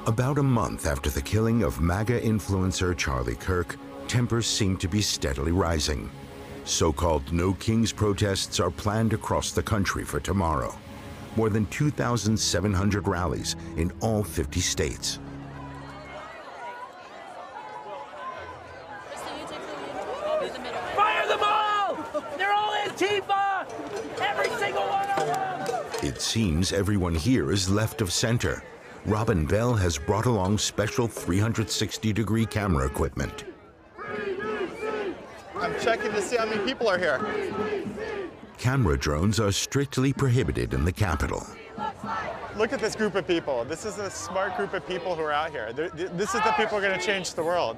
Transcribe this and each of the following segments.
About a month after the killing of MAGA influencer Charlie Kirk, tempers seem to be steadily rising. So-called No Kings protests are planned across the country for tomorrow. More than 2,700 rallies in all 50 states. Fire them all! They're all Antifa! Every single one of them! It seems everyone here is left of center. Robin Bell has brought along special 360-degree camera equipment. I'm checking to see how many people are here. Camera drones are strictly prohibited in the Capitol. Look at this group of people. This is a smart group of people who are out here. This is the people who are going to change the world.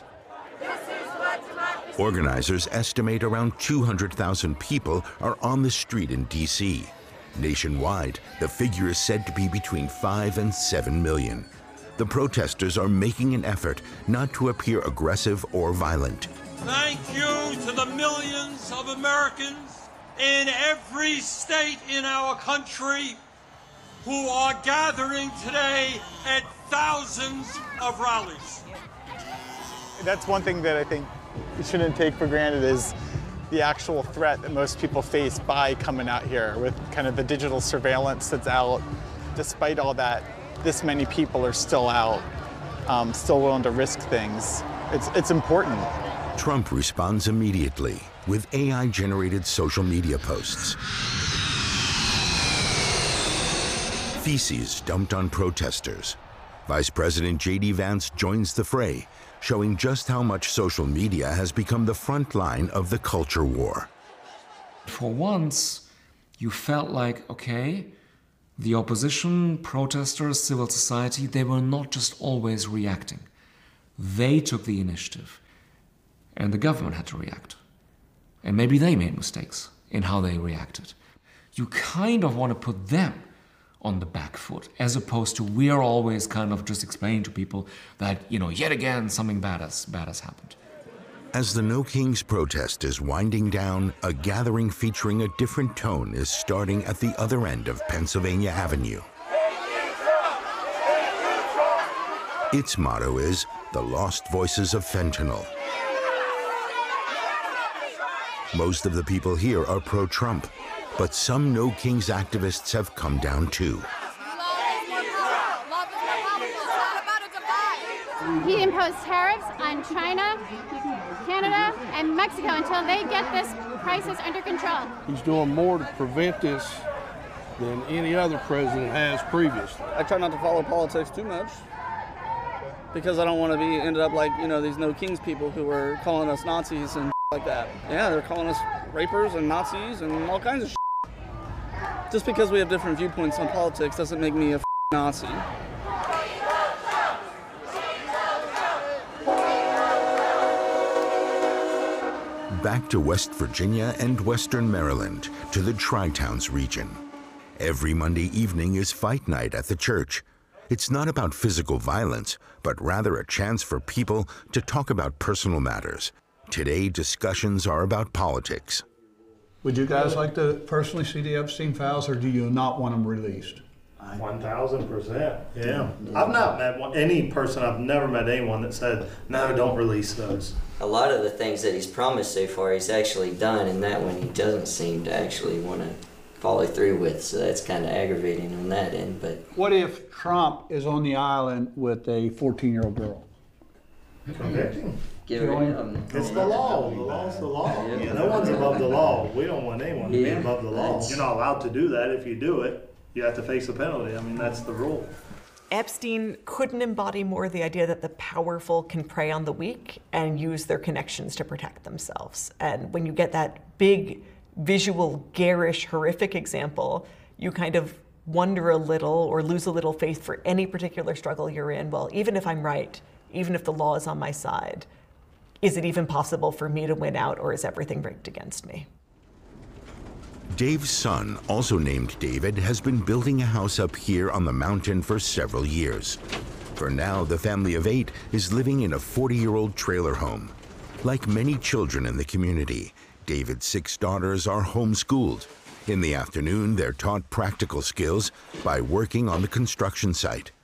Organizers estimate around 200,000 people are on the street in D.C. Nationwide, the figure is said to be between 5 and 7 million. The protesters are making an effort not to appear aggressive or violent. Thank you to the millions of Americans in every state in our country who are gathering today at thousands of rallies. That's one thing that I think we shouldn't take for granted is the actual threat that most people face by coming out here with kind of the digital surveillance that's out. Despite all that, this many people are still out, still willing to risk things. It's important. Trump responds immediately with AI-generated social media posts. Feces dumped on protesters. Vice President J.D. Vance joins the fray, showing just how much social media has become the front line of the culture war. For once, you felt like, okay, the opposition, protesters, civil society, they were not just always reacting. They took the initiative, and the government had to react. And maybe they made mistakes in how they reacted. You kind of want to put them on the back foot, as opposed to we're always kind of just explaining to people that, yet again, something bad has happened. As the No Kings protest is winding down, a gathering featuring a different tone is starting at the other end of Pennsylvania Avenue. Its motto is, "The Lost Voices of Fentanyl." Most of the people here are pro-Trump, but some No Kings activists have come down too. He imposed tariffs on China, Canada, and Mexico until they get this crisis under control. He's doing more to prevent this than any other president has previously. I try not to follow politics too much because I don't want to be ended up like, these No Kings people who were calling us Nazis and like that. Yeah, they're calling us rapers and Nazis and all kinds of shit. Just because we have different viewpoints on politics doesn't make me a Nazi. Back to West Virginia and Western Maryland, to the Tri-Towns region. Every Monday evening is fight night at the church. It's not about physical violence, but rather a chance for people to talk about personal matters. Today, discussions are about politics. Would you guys like to personally see the Epstein files, or do you not want them released? 1,000%. Yeah. I've not met any person, I've never met anyone that said, no, don't release those. A lot of the things that he's promised so far, he's actually done, and that one he doesn't seem to actually want to follow through with, so that's kind of aggravating on that end. But what if Trump is on the island with a 14-year-old girl? Convict him. Give it It's the law. The law's the law. Yeah. No one's above the law. We don't want anyone to be above the law. You're not allowed to do that. If you do it, you have to face a penalty. I mean, that's the rule. Epstein couldn't embody more the idea that the powerful can prey on the weak and use their connections to protect themselves. And when you get that big, visual, garish, horrific example, you kind of wonder a little or lose a little faith for any particular struggle you're in. Well, even if I'm right, even if the law is on my side, is it even possible for me to win out, or is everything rigged against me? Dave's son, also named David, has been building a house up here on the mountain for several years. For now, the family of 8 is living in a 40-year-old trailer home. Like many children in the community, David's 6 daughters are homeschooled. In the afternoon, they're taught practical skills by working on the construction site.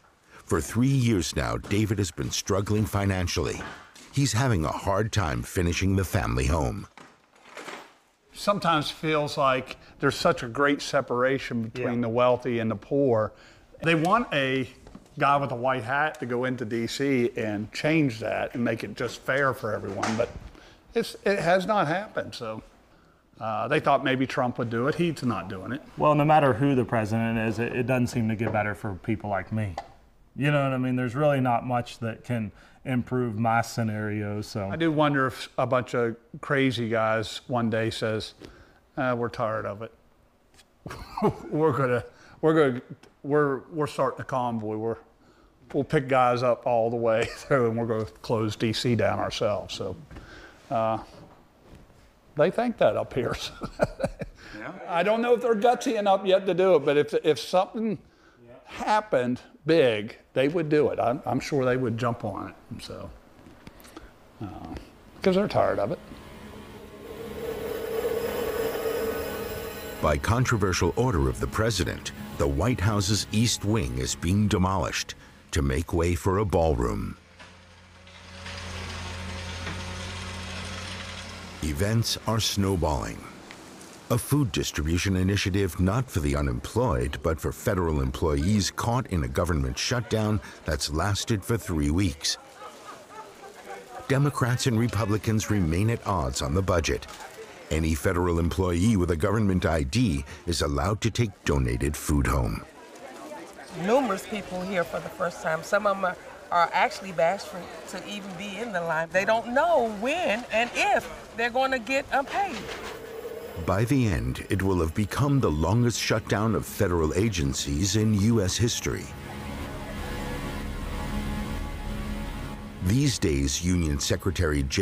For 3 years now, David has been struggling financially. He's having a hard time finishing the family home. Sometimes feels like there's such a great separation between the wealthy and the poor. They want a guy with a white hat to go into DC and change that and make it just fair for everyone, but it has not happened. So they thought maybe Trump would do it. He's not doing it. Well, no matter who the president is, it doesn't seem to get better for people like me. You know what I mean? There's really not much that can improve my scenario. So I do wonder if a bunch of crazy guys one day says, "We're tired of it. we're starting a convoy. We'll pick guys up all the way through, and we're going to close DC down ourselves." So they think that up here. I don't know if they're gutsy enough yet to do it, but if something happened big, they would do it. I'm sure they would jump on it. So, because they're tired of it. By controversial order of the president, the White House's East Wing is being demolished to make way for a ballroom. Events are snowballing. A food distribution initiative not for the unemployed, but for federal employees caught in a government shutdown that's lasted for 3 weeks. Democrats and Republicans remain at odds on the budget. Any federal employee with a government ID is allowed to take donated food home. Numerous people here for the first time. Some of them are actually bashful to even be in the line. They don't know when and if they're going to get paid. By the end, it will have become the longest shutdown of federal agencies in U.S. history. These days, Union Secretary